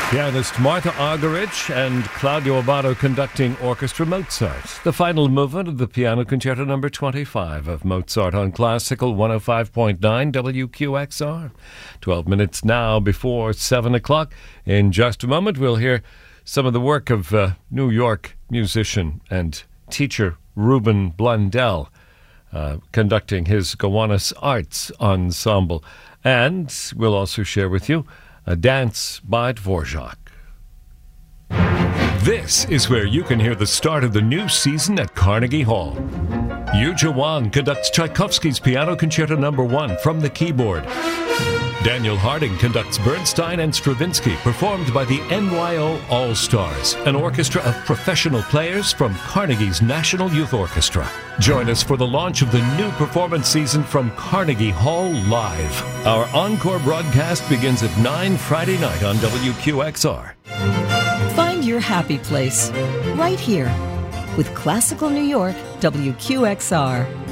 Pianist Martha Argerich and Claudio Abbado conducting Orchestra Mozart. The final movement of the Piano Concerto No. 25 of Mozart on Classical 105.9 WQXR. 12 minutes now before 7 o'clock. In just a moment, we'll hear some of the work of New York musician and teacher Ruben Blundell conducting his Gowanus Arts Ensemble. And we'll also share with you a dance by Dvorak. This is where you can hear the start of the new season at Carnegie Hall. Yuja Wang conducts Tchaikovsky's Piano Concerto No. 1 from the keyboard. Daniel Harding conducts Bernstein and Stravinsky, performed by the NYO All-Stars, an orchestra of professional players from Carnegie's National Youth Orchestra. Join us for the launch of the new performance season from Carnegie Hall Live. Our encore broadcast begins at 9 Friday night on WQXR. Find your happy place right here with Classical New York WQXR.